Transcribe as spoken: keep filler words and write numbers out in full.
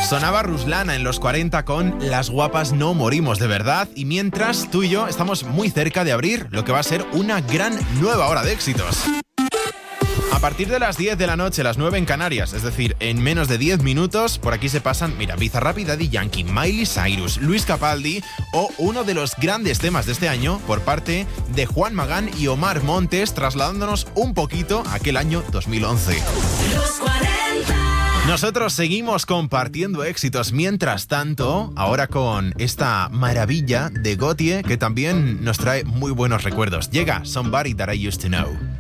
Sonaba Ruslana en los cuarenta con Las guapas no morimos de verdad, y mientras tú y yo estamos muy cerca de abrir lo que va a ser una gran nueva hora de éxitos. A partir de las diez de la noche, las nueve en Canarias, es decir, en menos de diez minutos, por aquí se pasan, mira, Bizarrap y Daddy Yankee, Miley Cyrus, Luis Capaldi o uno de los grandes temas de este año por parte de Juan Magán y Omar Montes, trasladándonos un poquito a aquel año dos mil once. Los cuarenta. Nosotros seguimos compartiendo éxitos mientras tanto, ahora con esta maravilla de Gotye que también nos trae muy buenos recuerdos. Llega Somebody That I Used to Know.